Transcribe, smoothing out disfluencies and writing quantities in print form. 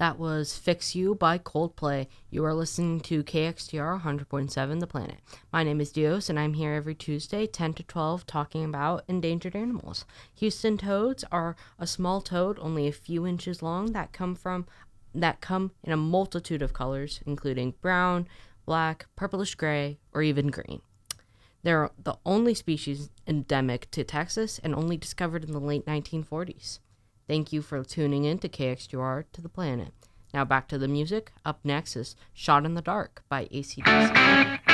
That was Fix You by Coldplay. You are listening to KXTR 100.7 The Planet. My name is Dios, and I'm here every Tuesday, 10 to 12, talking about endangered animals. Houston toads are a small toad, only a few inches long, that come in a multitude of colors, including brown, black, purplish gray, or even green. They're the only species endemic to Texas and only discovered in the late 1940s. Thank you for tuning in to KXTR to the Planet. Now back to the music. Up next is Shot in the Dark by AC/DC.